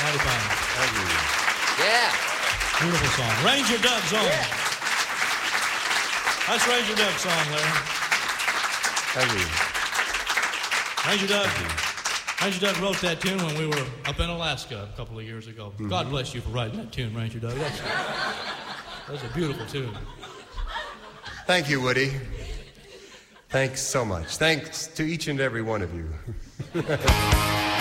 Mighty fine. Thank you. Yeah. Beautiful song. Ranger Doug song. Yeah. That's Ranger Doug's song, Larry. Thank you. Ranger Doug. Ranger Doug wrote that tune when we were up in Alaska a couple of years ago. Mm-hmm. God bless you for writing that tune, Ranger Doug. That's a beautiful tune. Thank you, Woody. Thanks so much. Thanks to each and every one of you.